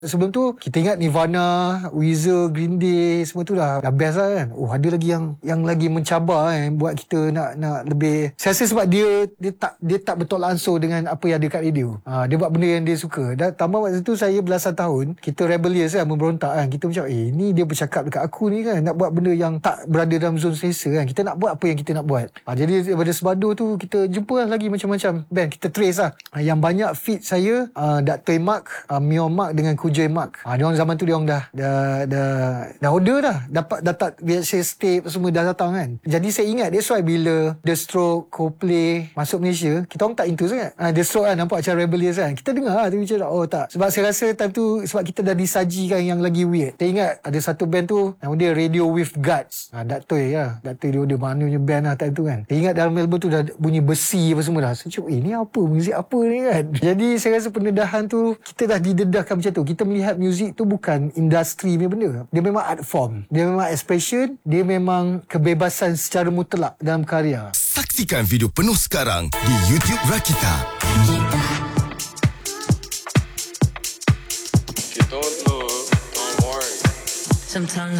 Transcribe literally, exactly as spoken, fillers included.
Sebelum tu kita ingat Nirvana, Weezer, Green Day, semua tu dah dah best lah kan. Oh, ada lagi yang yang lagi mencabar kan, buat kita nak nak lebih. Saya rasa sebab dia dia tak dia tak betul langsung dengan apa yang ada kat radio. Ha, dia buat benda yang dia suka. Dan tambah waktu tu saya belasan tahun, kita rebellious kan, memberontak kan. Kita macam eh ni dia bercakap dekat aku ni kan, nak buat benda yang tak berada dalam zon selesa kan. Kita nak buat apa yang kita nak buat. Ha, jadi daripada Sebado tu kita jumpa lah lagi macam-macam band, kita trace lah. Ha, yang banyak fit saya uh, Dato' Mark, uh, Mio Mark dengan Kujoy Mark. Ah, dia orang zaman tu dia orang dah dah dah dah order dah, dapat dapat V H S tape semua dah datang kan. Jadi saya ingat that's why bila The Stroke, Coldplay masuk Malaysia, kita orang tak into sangat. Ah, The Stroke kan nampak macam rebellious kan. Kita dengar lah tapi macam oh tak. Sebab saya rasa time tu sebab kita dah disajikan yang lagi weird. Saya ingat ada satu band tu nama dia Radio with Guts. Ah, Dato' ya. Dato' dia order mananya band lah time tu kan. Saya ingat dalam album tu dah bunyi besi apa semua dah. Saya cakap eh ni apa, muzik apa ni kan. Jadi saya rasa pendedahan tu kita dah didedahkan macam tu. Kita melihat muzik tu bukan industri punya benda. Dia memang art form. Dia memang expression. Dia memang kebebasan secara mutlak dalam karya. Saksikan video penuh sekarang di YouTube Rakita. If you don't know, don't worry. Sometimes